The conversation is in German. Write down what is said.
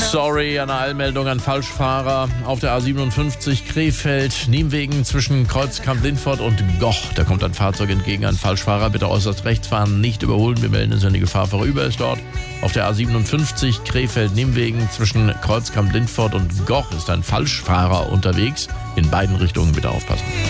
Sorry, eine Eilmeldung an Falschfahrer auf der A57 Krefeld-Niemwegen zwischen Kreuzkamp-Lindfort und Goch. Da kommt ein Fahrzeug entgegen, ein Falschfahrer. Bitte äußerst rechts fahren, nicht überholen. Wir melden uns, wenn die Gefahr vorüber ist dort. Auf der A57 Krefeld-Niemwegen zwischen Kreuzkamp-Lindfort und Goch ist ein Falschfahrer unterwegs. In beiden Richtungen bitte aufpassen.